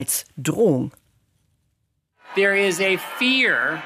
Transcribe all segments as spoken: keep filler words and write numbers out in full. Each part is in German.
als Drohung. There is a fear.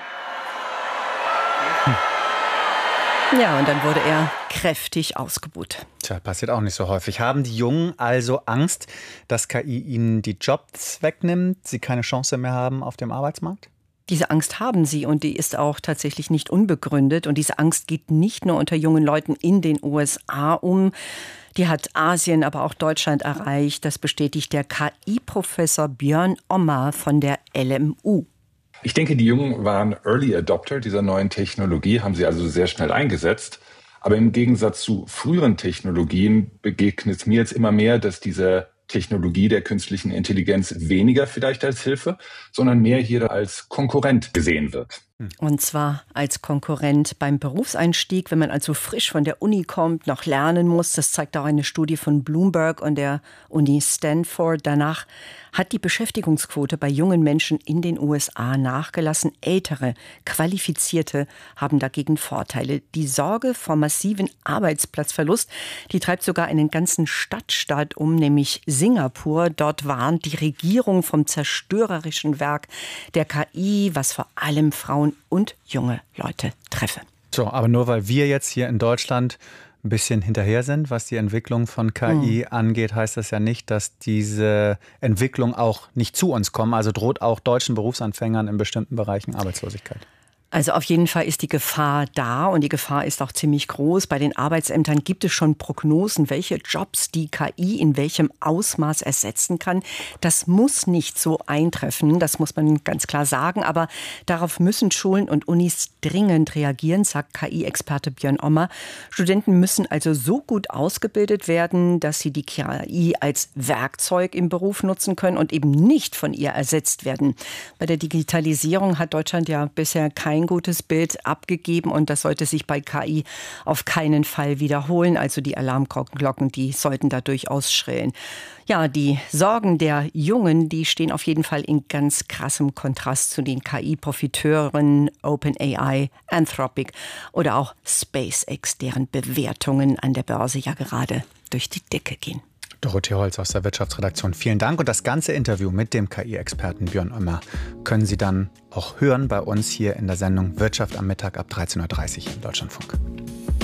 Ja, und dann wurde er kräftig ausgebuht. Tja, passiert auch nicht so häufig. Haben die Jungen also Angst, dass K I ihnen die Jobs wegnimmt, sie keine Chance mehr haben auf dem Arbeitsmarkt? Diese Angst haben sie und die ist auch tatsächlich nicht unbegründet. Und diese Angst geht nicht nur unter jungen Leuten in den U S A um. Die hat Asien, aber auch Deutschland erreicht. Das bestätigt der K I-Professor Björn Ommer von der L M U. Ich denke, die Jungen waren Early Adopter dieser neuen Technologie, haben sie also sehr schnell eingesetzt. Aber im Gegensatz zu früheren Technologien begegnet es mir jetzt immer mehr, dass diese Technologie der künstlichen Intelligenz weniger vielleicht als Hilfe, sondern mehr hier als Konkurrent gesehen wird. Und zwar als Konkurrent beim Berufseinstieg, wenn man also frisch von der Uni kommt, noch lernen muss. Das zeigt auch eine Studie von Bloomberg und der Uni Stanford. Danach hat die Beschäftigungsquote bei jungen Menschen in den U S A nachgelassen. Ältere, Qualifizierte haben dagegen Vorteile. Die Sorge vor massiven Arbeitsplatzverlust, die treibt sogar einen ganzen Stadtstaat um, nämlich Singapur. Dort warnt die Regierung vom zerstörerischen Werk der K I, was vor allem Frauen und junge Leute treffe. So, aber nur weil wir jetzt hier in Deutschland ein bisschen hinterher sind, was die Entwicklung von K I mhm. angeht, heißt das ja nicht, dass diese Entwicklung auch nicht zu uns kommt. Also droht auch deutschen Berufsanfängern in bestimmten Bereichen Arbeitslosigkeit. Also auf jeden Fall ist die Gefahr da und die Gefahr ist auch ziemlich groß. Bei den Arbeitsämtern gibt es schon Prognosen, welche Jobs die K I in welchem Ausmaß ersetzen kann. Das muss nicht so eintreffen, das muss man ganz klar sagen. Aber darauf müssen Schulen und Unis dringend reagieren, sagt K I-Experte Björn Ommer. Studenten müssen also so gut ausgebildet werden, dass sie die K I als Werkzeug im Beruf nutzen können und eben nicht von ihr ersetzt werden. Bei der Digitalisierung hat Deutschland ja bisher kein gutes Bild abgegeben und das sollte sich bei K I auf keinen Fall wiederholen. Also die Alarmglocken, die sollten da durchaus schrillen. Ja, die Sorgen der Jungen, die stehen auf jeden Fall in ganz krassem Kontrast zu den K I-Profiteuren OpenAI, Anthropic oder auch SpaceX, deren Bewertungen an der Börse ja gerade durch die Decke gehen. Dorothee Holz aus der Wirtschaftsredaktion, vielen Dank. Und das ganze Interview mit dem K I-Experten Björn Ommer können Sie dann auch hören bei uns hier in der Sendung Wirtschaft am Mittag ab dreizehn Uhr dreißig im Deutschlandfunk.